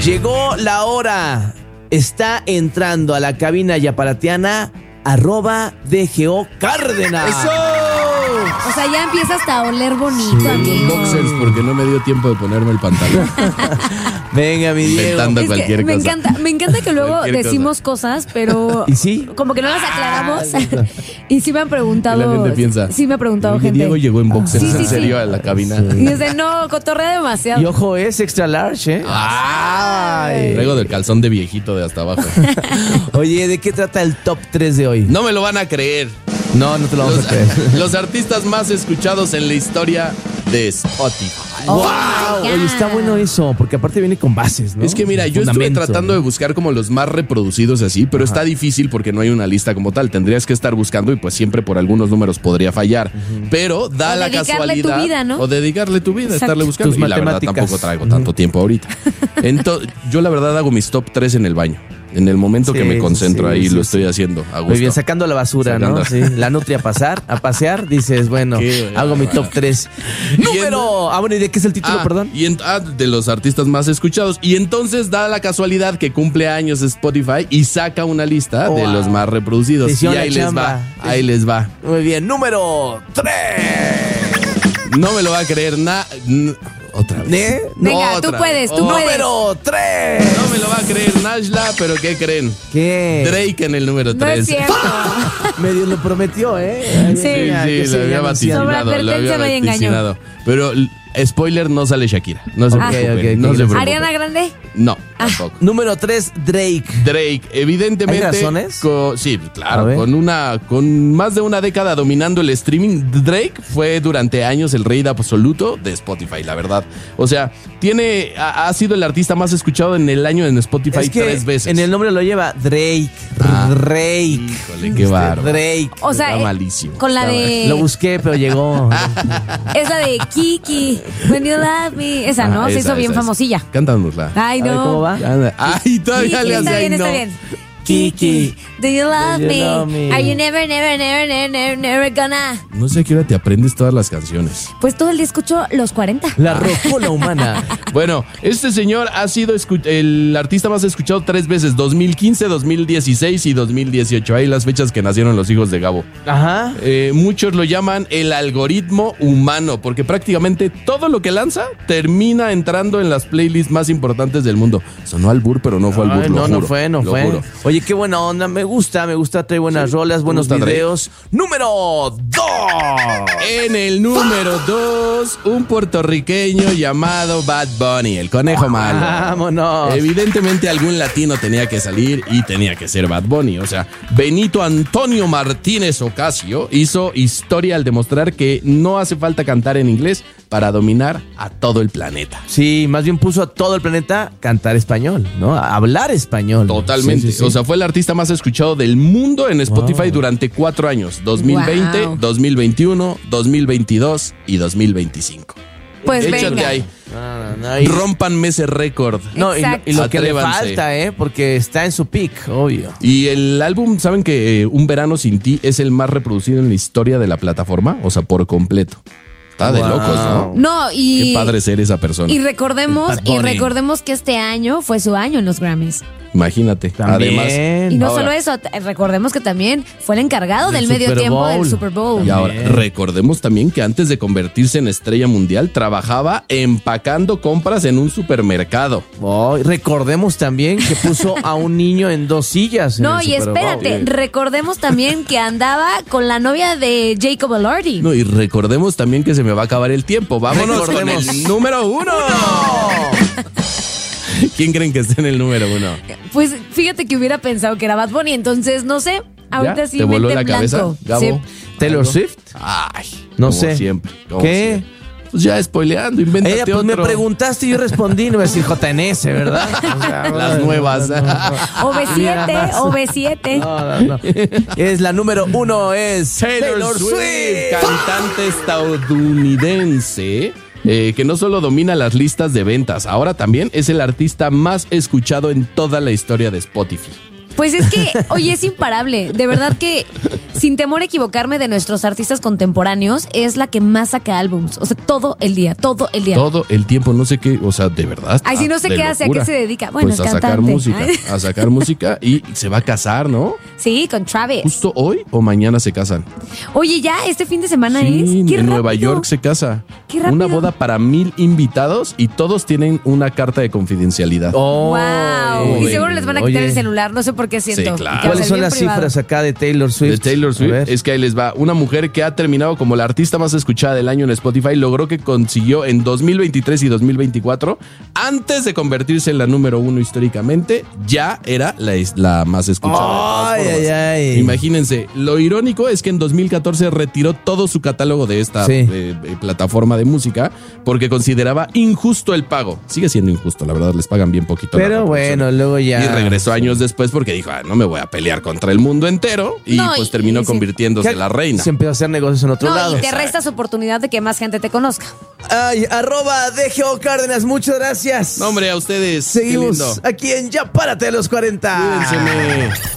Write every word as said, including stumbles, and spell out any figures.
Llegó la hora. Está entrando a la cabina yaparatiana arroba D G O Cárdenas. ¡Eso! O sea, ya empieza hasta a oler bonito, Sí, amigo. boxers porque no me dio tiempo de ponerme el pantalón. Venga, mi Diego. Inventando Es que cualquier me cosa. encanta, me encanta que luego Cualquier decimos cosas, pero ¿Y sí? como que no las aclaramos. Y sí me han preguntado. Y la gente piensa, Sí me ha preguntado Oye, gente. Diego llegó en boxers, Sí, sí, ¿en sí. serio? A la cabina. Y dice, no, cotorrea demasiado. Y ojo, es extra large, ¿eh? Ay. Traigo del calzón de viejito de hasta abajo. Oye, ¿de qué trata el top tres de hoy? No me lo van a creer. No, no te lo vamos Los, a creer. los artistas más escuchados en la historia de Spotify. Oh, ¡Wow! my God. Oye, está bueno eso, porque aparte viene con bases, ¿no? Es que mira, yo estuve Fundamento, tratando de ¿no? buscar como los más reproducidos así, pero está difícil porque no hay una lista como tal. Tendrías que estar buscando y pues siempre por algunos números podría fallar. Pero da O la dedicarle casualidad. tu vida, ¿no? O dedicarle tu vida, Exacto. estarle buscando. Tus Y la verdad matemáticas. tampoco traigo tanto tiempo ahorita. Entonces, yo la verdad hago mis top tres en el baño. En el momento Sí, que me concentro sí, ahí sí, lo sí. estoy haciendo a Muy gusto. bien, sacando la basura, Sacando. ¿no? Sí, la nutria a pasar, a pasear, dices, bueno, Qué hago mi bárbaro. top tres. Y Número. Ah, bueno, ¿y de qué es el título, Ah, perdón? Y en- ah, de los artistas más escuchados. Y entonces da la casualidad que cumple años Spotify y saca una lista de Wow. los más reproducidos. Te Y hicieron ahí la les chamba. va, ahí les va. Muy bien, número tres. No me lo va a creer nada. Otra vez. ¿Eh? Venga, Otra tú puedes, vez. tú Oh, puedes. Número tres. No me lo va a creer Nashla, pero ¿qué creen? ¿Qué? Drake en el número No es tres. cierto. Medio lo prometió, ¿eh? Sí. Sí, Ya, que sí, se lo había anunciado. vaticinado. Sobre Lo advertencia había no hay engaño. vaticinado. Pero, l- spoiler, no sale Shakira. No se Ok, preocupen. ok, ok, no se gracias. preocupen. Ariana Grande. No, tampoco. Número tres, Drake. Drake, evidentemente. ¿Hay razones? co- sí, A claro. ver. Con una, con más de una década dominando el streaming, Drake fue durante años el rey absoluto de Spotify, la verdad. O sea, tiene, ha, ha sido el artista más escuchado en el año en Spotify Es que tres veces. en el nombre lo lleva Drake. Ah, Drake. híjole, qué Este, bárbaro. Drake. O sea, Está eh, malísimo. con la Lo de. busqué, pero llegó. Es la de Kiki. When you love me. Esa, ¿no? Ah, Se esa, hizo bien esa, esa. famosilla. Cántanosla. Ay, A ver, no. ¿cómo va? Ay, todavía Kiki, le hace está ahí, bien, no. está bien. Kiki. Do you love, Do you me? love me? Are you never, never, never, never, never, never gonna? No sé a qué hora te aprendes todas las canciones. Pues todo el día escucho los cuarenta. La rocola humana. Bueno, este señor ha sido escu- el artista más escuchado tres veces, dos mil quince, dos mil dieciséis y dos mil dieciocho. Ahí las fechas que nacieron los hijos de Gabo. Ajá. Eh, muchos lo llaman el algoritmo humano, porque prácticamente todo lo que lanza termina entrando en las playlists más importantes del mundo. Sonó albur, pero no fue albur, Ay, lo no, no juro, fue, no lo fue. juro. Oye, qué buena onda. Me gusta, me gusta. Trae buenas rolas, buenos gusta Drake? videos. Número dos. En el número dos, un puertorriqueño llamado Bad Bunny, el conejo malo. Vámonos. Evidentemente algún latino tenía que salir y tenía que ser Bad Bunny. O sea, Benito Antonio Martínez Ocasio hizo historia al demostrar que no hace falta cantar en inglés para dominar a todo el planeta. Sí, más bien puso a todo el planeta a cantar español, ¿no? A hablar español. Totalmente. Sí, sí, sí. O sea, fue el artista más escuchado del mundo en Spotify Wow. durante cuatro años. dos mil veinte, Wow. dos mil veintiuno, dos mil veintidós y dos mil veinticinco. Pues Échate venga. ahí. No, no, no, y- Rómpanme ese récord. no, y, lo- y lo que le Atrévanse. falta, ¿eh? Porque está en su peak, obvio. Y el álbum, ¿saben que eh, Un Verano Sin Ti es el más reproducido en la historia de la plataforma? O sea, por completo. Está de Wow. locos, ¿no? No, y. Qué padre ser esa persona. Y recordemos, Bad y Bunny. recordemos que este año fue su año en los Grammys. Imagínate. También. Además. Y no Ahora. solo eso, t- recordemos que también fue el encargado Del del, medio Super tiempo Bowl. del Super Bowl. Y ahora, Bien. recordemos también que antes de convertirse en estrella mundial, trabajaba empacando compras en un supermercado. Oh, y recordemos también que puso a un niño en dos sillas. en No, el y Super Bowl. espérate, recordemos también que andaba con la novia de Jacob Elordi. No, y recordemos también que se me va a acabar el tiempo. Vámonos con Recordemos. el número uno. ¿Quién creen que esté en el número uno? Pues fíjate que hubiera pensado que era Bad Bunny, entonces no sé, ahorita ¿Ya? sí ¿Te voló mente la en cabeza, blanco. Gabo? Sí. Taylor ¿Algo? Swift. Ay, No como sé. siempre. como ¿Qué? siempre. Pues ya spoileando, invéntate Ella, pues otro. me preguntaste y yo respondí. No voy a decir J N S, ¿verdad? O sea, Las nuevas. O B siete, o B siete. No, no, no. Es la número uno, es Taylor, Swift, cantante estadounidense eh, que no solo domina las listas de ventas, ahora también es el artista más escuchado en toda la historia de Spotify. Pues Pues es que, oye, es imparable. De verdad que, sin temor a equivocarme, de nuestros artistas contemporáneos, es la que más saca álbums. O sea, todo el día, todo el día. Todo el tiempo, no sé qué, o sea, de verdad. Ay, si no sé de qué hace, ¿a locura. qué se dedica? Bueno, pues es a sacar cantante. música, Ay. a sacar música y se va a casar, ¿no? Sí, con Travis. Justo hoy o mañana se casan. Oye, ya, este fin de semana Sí, es. en ¡Qué Nueva rápido! York se casa. ¡Qué rápido! Una boda para mil invitados y todos tienen una carta de confidencialidad. Oh, ¡Wow! Y oye, seguro les van a quitar oye, el celular. No sé por qué siento. Sí, claro. que va a ¿Cuáles ser son bien las privado. cifras acá de Taylor Swift? De Taylor A Swift, ver. es que ahí les va. Una mujer que ha terminado como la artista más escuchada del año en Spotify logró que consiguió en dos mil veintitrés y dos mil veinticuatro, antes de convertirse en la número uno históricamente, ya era la, la más escuchada. Ay, de todas ay, formas. ay. Imagínense, lo irónico es que en dos mil catorce retiró todo su catálogo de esta Sí. eh, eh, plataforma de música porque consideraba injusto el pago. Sigue siendo injusto, la verdad, les pagan bien poquito. la Pero reproducción. bueno, luego ya. Y regresó años después porque dijo, ah, no me voy a pelear contra el mundo entero. Y No, pues y- terminó y sí. convirtiéndose en la reina. Se empezó a hacer negocios en otro No, lado. y te restas oportunidad de que más gente te conozca. Ay, arroba D G O Cárdenas, muchas gracias. No, hombre, a ustedes. Qué Seguimos lindo. aquí en Ya Párate a los cuarenta. Cuídense.